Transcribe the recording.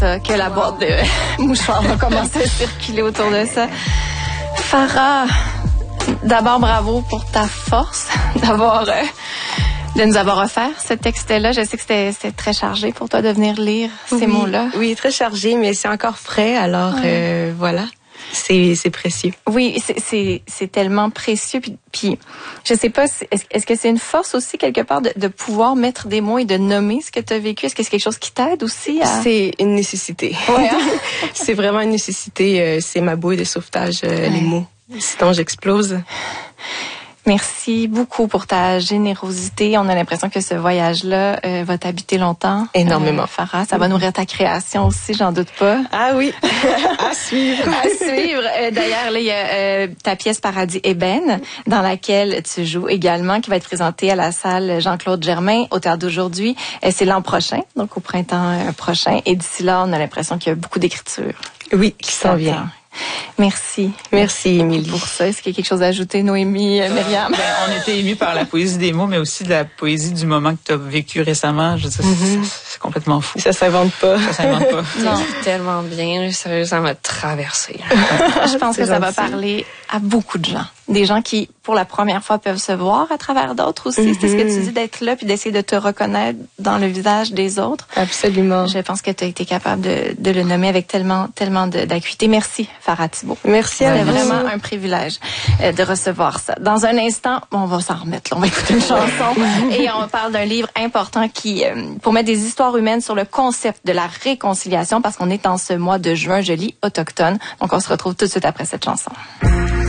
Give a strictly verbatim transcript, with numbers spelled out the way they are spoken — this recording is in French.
ça, que la boîte de mouchoirs va commencer à circuler autour de ça. Farah, d'abord bravo pour ta force d'avoir euh, de nous avoir offert ce texte-là. Je sais que c'était, c'était très chargé pour toi de venir lire ces oui, mots-là. Oui, très chargé, mais c'est encore frais, alors ouais. euh, voilà. C'est, c'est précieux. Oui, c'est, c'est, c'est tellement précieux. Puis, puis je sais pas, est-ce, est-ce que c'est une force aussi quelque part de, de pouvoir mettre des mots et de nommer ce que tu as vécu? Est-ce que c'est quelque chose qui t'aide aussi à... C'est une nécessité. Ouais, hein? C'est vraiment une nécessité. C'est ma bouée de sauvetage, ouais. Les mots. Sinon, j'explose. Merci beaucoup pour ta générosité. On a l'impression que ce voyage-là euh, va t'habiter longtemps. Énormément. Euh, Farah, ça va nourrir ta création aussi, j'en doute pas. Ah oui, à suivre. À suivre. Euh, d'ailleurs, là, il y a euh, ta pièce Paradis ébène, dans laquelle tu joues également, qui va être présentée à la salle Jean-Claude Germain au Théâtre d'aujourd'hui. Euh, c'est l'an prochain, donc au printemps euh, prochain. Et d'ici là, on a l'impression qu'il y a beaucoup d'écriture. Oui, qui s'en vient. Merci. Merci, Émilie. Pour ça, est-ce qu'il y a quelque chose à ajouter, Noémie, euh, Myriam? Ben, on était émus par la poésie des mots, mais aussi de la poésie du moment que tu as vécu récemment. Je veux dire, mm-hmm. c'est, c'est complètement fou. Ça s'invente pas. Ça s'invente pas. Non. C'est tellement bien. Sérieux, ça m'a traversé. Je pense que ça va parler à beaucoup de gens. Des gens qui, pour la première fois, peuvent se voir à travers d'autres aussi. Mm-hmm. C'est ce que tu dis, d'être là puis d'essayer de te reconnaître dans le visage des autres. Absolument. Je pense que tu as été capable de, de le nommer avec tellement, tellement de, d'acuité. Merci, Farah Thibault. Merci à vous. C'était vraiment un privilège euh, de recevoir ça. Dans un instant, on va s'en remettre. Là. On va écouter une chanson et on parle d'un livre important qui, euh, pour mettre des histoires humaines sur le concept de la réconciliation, parce qu'on est en ce mois de juin, je lis autochtone. Donc, on se retrouve tout de suite après cette chanson.